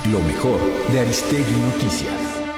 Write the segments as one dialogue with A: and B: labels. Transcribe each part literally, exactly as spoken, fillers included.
A: Lo mejor de Aristegui Noticias.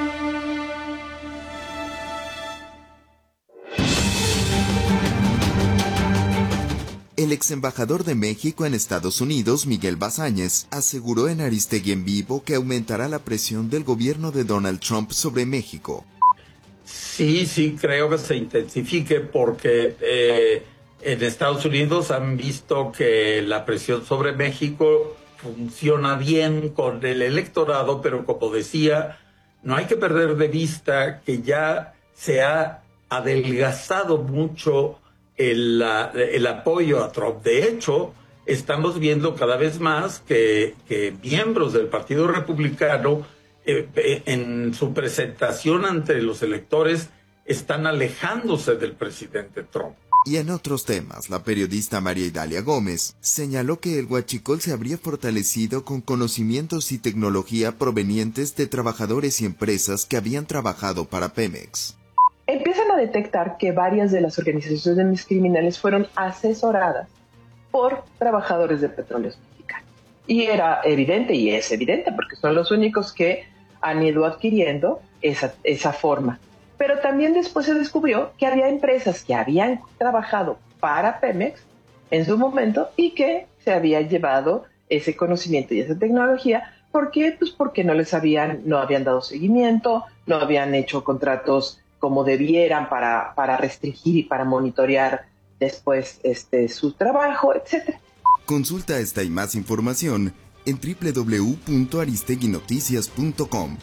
B: El ex embajador de México en Estados Unidos, Miguel Bazáñez, aseguró en Aristegui en Vivo que aumentará la presión del gobierno de Donald Trump sobre México.
C: Sí, sí, creo que se intensifique porque eh, en Estados Unidos han visto que la presión sobre México funciona bien con el electorado, pero como decía, no hay que perder de vista que ya se ha adelgazado mucho El, el apoyo a Trump. De hecho, estamos viendo cada vez más que, que miembros del Partido Republicano eh, eh, en su presentación ante los electores están alejándose del presidente Trump.
B: Y en otros temas, la periodista María Idalia Gómez señaló que el huachicol se habría fortalecido con conocimientos y tecnología provenientes de trabajadores y empresas que habían trabajado para Pemex.
D: Empiezan a detectar que varias de las organizaciones criminales fueron asesoradas por trabajadores de Petróleos Mexicanos. Y era evidente, y es evidente, porque son los únicos que han ido adquiriendo esa, esa forma. Pero también después se descubrió que había empresas que habían trabajado para Pemex en su momento y que se había llevado ese conocimiento y esa tecnología. ¿Por qué? Pues porque no les habían, no habían dado seguimiento, no habían hecho contratos como debieran para, para restringir y para monitorear después este, su trabajo, etcétera.
B: Consulta esta y más información en doble u doble u doble u punto aristegui noticias punto com.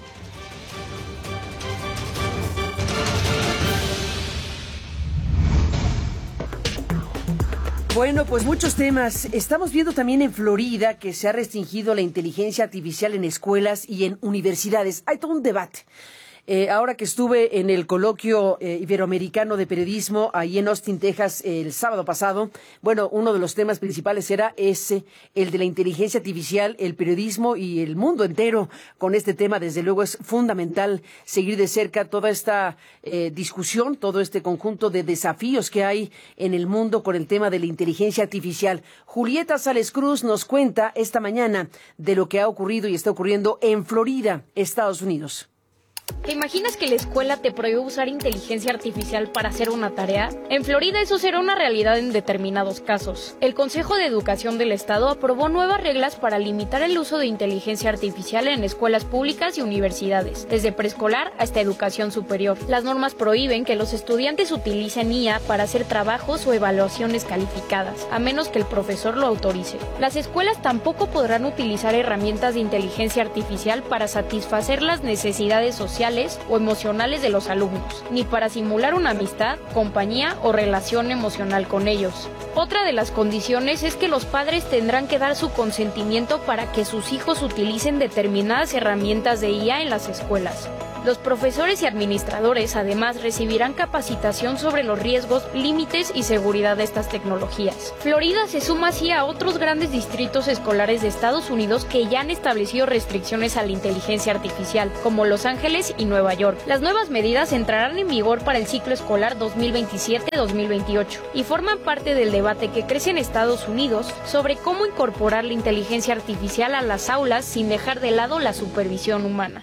E: Bueno, pues muchos temas. Estamos viendo también en Florida que se ha restringido la inteligencia artificial en escuelas y en universidades. Hay todo un debate. Eh, ahora que estuve en el coloquio eh, iberoamericano de periodismo ahí en Austin, Texas, eh, el sábado pasado, bueno, uno de los temas principales era ese, el de la inteligencia artificial, el periodismo y el mundo entero con este tema. Desde luego es fundamental seguir de cerca toda esta eh, discusión, todo este conjunto de desafíos que hay en el mundo con el tema de la inteligencia artificial. Julieta Sales Cruz nos cuenta esta mañana de lo que ha ocurrido y está ocurriendo en Florida, Estados Unidos.
F: ¿Te imaginas que la escuela te prohíbe usar inteligencia artificial para hacer una tarea? En Florida eso será una realidad en determinados casos. El Consejo de Educación del Estado aprobó nuevas reglas para limitar el uso de inteligencia artificial en escuelas públicas y universidades, desde preescolar hasta educación superior. Las normas prohíben que los estudiantes utilicen I A para hacer trabajos o evaluaciones calificadas, a menos que el profesor lo autorice. Las escuelas tampoco podrán utilizar herramientas de inteligencia artificial para satisfacer las necesidades sociales o emocionales de los alumnos, ni para simular una amistad, compañía o relación emocional con ellos. Otra de las condiciones es que los padres tendrán que dar su consentimiento para que sus hijos utilicen determinadas herramientas de I A en las escuelas. Los profesores y administradores además recibirán capacitación sobre los riesgos, límites y seguridad de estas tecnologías. Florida se suma así a otros grandes distritos escolares de Estados Unidos que ya han establecido restricciones a la inteligencia artificial, como Los Ángeles y Nueva York. Las nuevas medidas entrarán en vigor para el ciclo escolar dos mil veintisiete dos mil veintiocho y forman parte del debate que crece en Estados Unidos sobre cómo incorporar la inteligencia artificial a las aulas sin dejar de lado la supervisión humana.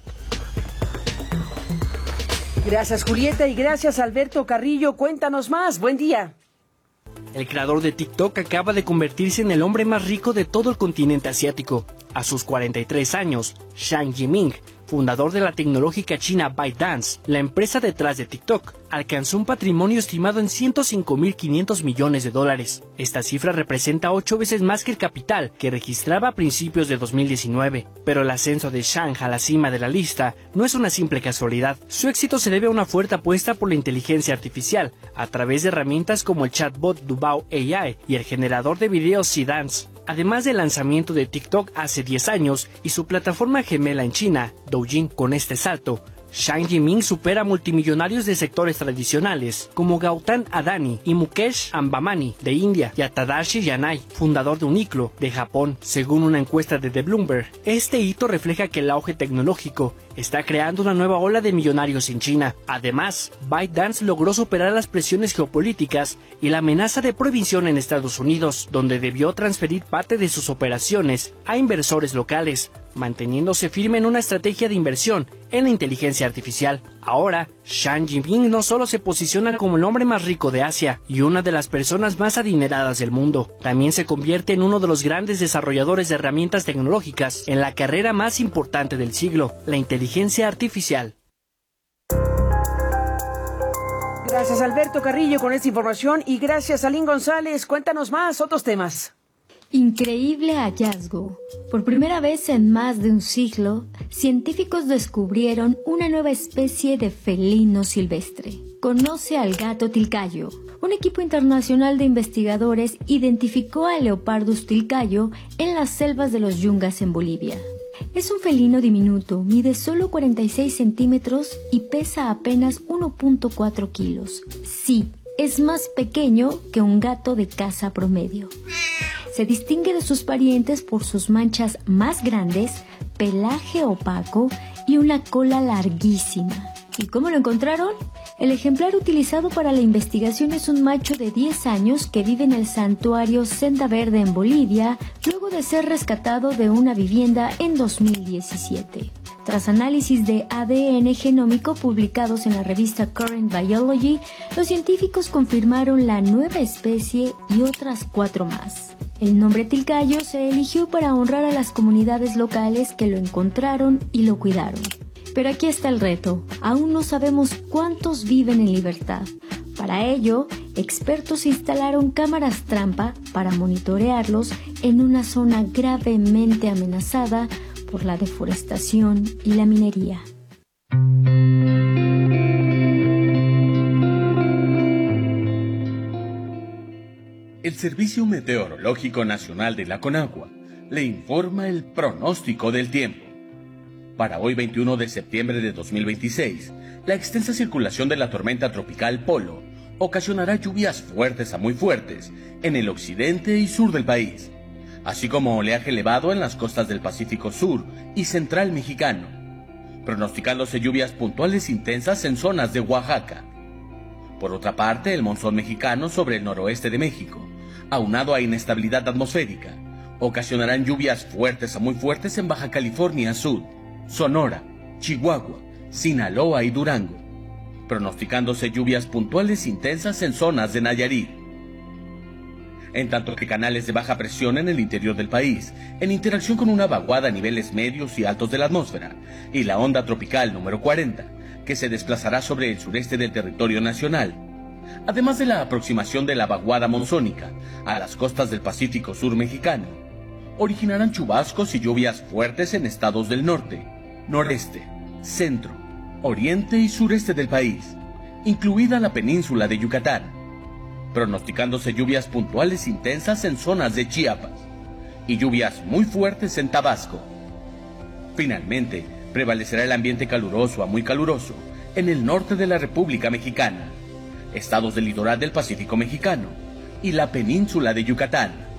E: Gracias, Julieta, y gracias, Alberto Carrillo. Cuéntanos más. Buen día.
G: El creador de TikTok acaba de convertirse en el hombre más rico de todo el continente asiático. A sus cuarenta y tres años, Zhang Yiming, fundador de la tecnológica china ByteDance, la empresa detrás de TikTok, alcanzó un patrimonio estimado en ciento cinco mil quinientos millones de dólares. Esta cifra representa ocho veces más que el capital que registraba a principios de dos mil diecinueve. Pero el ascenso de Zhang a la cima de la lista no es una simple casualidad. Su éxito se debe a una fuerte apuesta por la inteligencia artificial, a través de herramientas como el chatbot Dubao A I y el generador de videos Seedance. Además del lanzamiento de TikTok hace diez años y su plataforma gemela en China, Douyin, con este salto, Zhang Yiming supera a multimillonarios de sectores tradicionales como Gautam Adani y Mukesh Ambani de India y a Tadashi Yanai, fundador de Uniqlo de Japón. Según una encuesta de The Bloomberg, este hito refleja que el auge tecnológico está creando una nueva ola de millonarios en China. Además, ByteDance logró superar las presiones geopolíticas y la amenaza de prohibición en Estados Unidos, donde debió transferir parte de sus operaciones a inversores locales, manteniéndose firme en una estrategia de inversión en la inteligencia artificial. Ahora, Xi Jinping no solo se posiciona como el hombre más rico de Asia y una de las personas más adineradas del mundo, también se convierte en uno de los grandes desarrolladores de herramientas tecnológicas en la carrera más importante del siglo, la inteligencia artificial.
E: Gracias Alberto Carrillo con esta información y gracias a Lynn González. Cuéntanos más, otros temas.
H: Increíble hallazgo. Por primera vez en más de un siglo, científicos descubrieron una nueva especie de felino silvestre. Conoce al gato tilcayo. Un equipo internacional de investigadores identificó al Leopardus tilcayo en las selvas de los Yungas en Bolivia. Es un felino diminuto, mide solo cuarenta y seis centímetros y pesa apenas uno punto cuatro kilos. Sí, es más pequeño que un gato de caza promedio. Se distingue de sus parientes por sus manchas más grandes, pelaje opaco y una cola larguísima. ¿Y cómo lo encontraron? El ejemplar utilizado para la investigación es un macho de diez años que vive en el santuario Senda Verde en Bolivia, luego de ser rescatado de una vivienda en dos mil diecisiete. Tras análisis de A D N genómico publicados en la revista Current Biology, los científicos confirmaron la nueva especie y otras cuatro más. El nombre tilcayo se eligió para honrar a las comunidades locales que lo encontraron y lo cuidaron. Pero aquí está el reto, aún no sabemos cuántos viven en libertad. Para ello, expertos instalaron cámaras trampa para monitorearlos en una zona gravemente amenazada por la deforestación y la minería.
I: El Servicio Meteorológico Nacional de la Conagua le informa el pronóstico del tiempo. Para hoy veintiuno de septiembre de dos mil veintiséis, la extensa circulación de la tormenta tropical Polo ocasionará lluvias fuertes a muy fuertes en el occidente y sur del país, así como oleaje elevado en las costas del Pacífico Sur y Central mexicano, pronosticándose lluvias puntuales intensas en zonas de Oaxaca. Por otra parte, el monzón mexicano sobre el noroeste de México, aunado a inestabilidad atmosférica, ocasionarán lluvias fuertes a muy fuertes en Baja California Sur, Sonora, Chihuahua, Sinaloa y Durango, pronosticándose lluvias puntuales intensas en zonas de Nayarit. En tanto que canales de baja presión en el interior del país, en interacción con una vaguada a niveles medios y altos de la atmósfera, y la onda tropical número cuarenta, que se desplazará sobre el sureste del territorio nacional, además de la aproximación de la vaguada monzónica a las costas del Pacífico Sur mexicano, originarán chubascos y lluvias fuertes en estados del norte, noreste, centro, oriente y sureste del país, incluida la península de Yucatán, pronosticándose lluvias puntuales intensas en zonas de Chiapas y lluvias muy fuertes en Tabasco. Finalmente, prevalecerá el ambiente caluroso a muy caluroso en el norte de la República Mexicana, estados del litoral del Pacífico mexicano y la península de Yucatán.